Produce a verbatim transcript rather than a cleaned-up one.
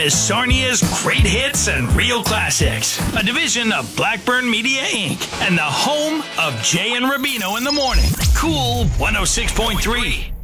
is Sarnia's Great Hits and Real Classics, a division of Blackburn Media Incorporated, and the home of Jay and Rubino in the morning. Cool one oh six point three.